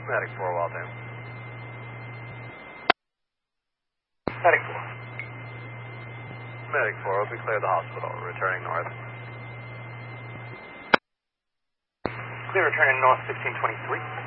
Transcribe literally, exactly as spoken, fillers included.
Medic four, Walter. Medic four. Medic four, will be clear the hospital. Returning north. Clear returning north sixteen twenty-three.